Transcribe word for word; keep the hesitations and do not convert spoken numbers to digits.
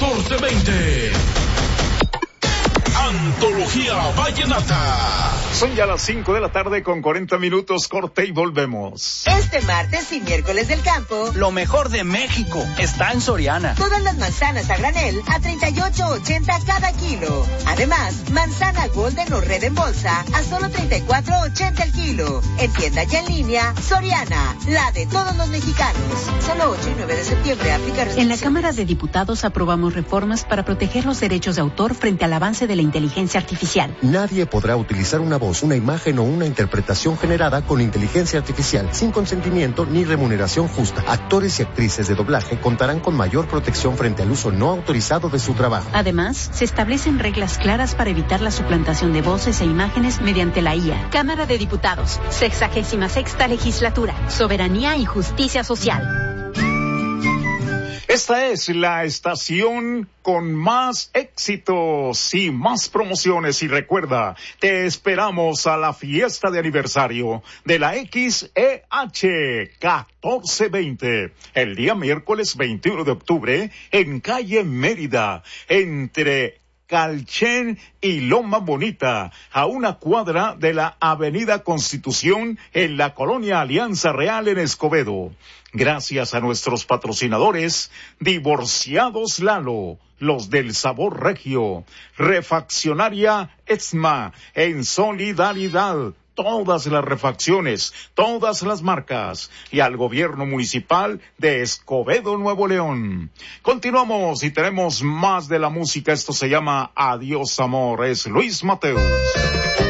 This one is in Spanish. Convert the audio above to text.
catorce veinte. Antología Vallenata. Son ya las cinco de la tarde con cuarenta minutos, corte y volvemos. Este martes y miércoles del campo, lo mejor de México está en Soriana. Todas las manzanas a granel a treinta y ocho ochenta cada kilo. Además, manzana Golden o Red en bolsa a solo treinta y cuatro ochenta el kilo. En tienda y en línea, Soriana, la de todos los mexicanos. Solo ocho y nueve de septiembre aplica restricciones. En la Cámara de Diputados aprobamos reformas para proteger los derechos de autor frente al avance de la inteligencia artificial. Nadie podrá utilizar una voz, una imagen o una interpretación generada con inteligencia artificial sin consentimiento ni remuneración justa. Actores y actrices de doblaje contarán con mayor protección frente al uso no autorizado de su trabajo. Además, se establecen reglas claras para evitar la suplantación de voces e imágenes mediante la I A. Cámara de Diputados, sexagésima sexta legislatura, soberanía y justicia social. Esta es la estación con más éxitos y más promociones, y recuerda, te esperamos a la fiesta de aniversario de la X E H catorce veinte, el día miércoles veintiuno de octubre en calle Mérida, entre Calchen y Loma Bonita, a una cuadra de la Avenida Constitución en la colonia Alianza Real en Escobedo. Gracias a nuestros patrocinadores, Divorciados Lalo, los del sabor regio, Refaccionaria Exma, en solidaridad, todas las refacciones, todas las marcas, y al gobierno municipal de Escobedo, Nuevo León. Continuamos y tenemos más de la música. Esto se llama Adiós Amor. Es Luis Mateus.